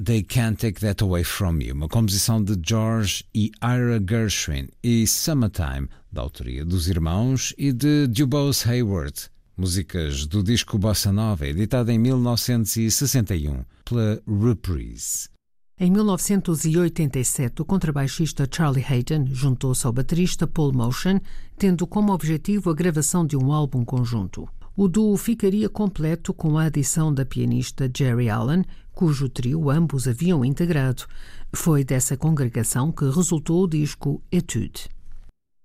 They Can't Take That Away From You, uma composição de George e Ira Gershwin, e Summertime, da autoria dos irmãos e de Dubose Hayward, músicas do disco Bossa Nova, editado em 1961 pela Reprise. Em 1987, o contrabaixista Charlie Hayden juntou-se ao baterista Paul Motian, tendo como objetivo a gravação de um álbum conjunto. O duo ficaria completo com a adição da pianista Jerry Allen, cujo trio ambos haviam integrado. Foi dessa congregação que resultou o disco Etude.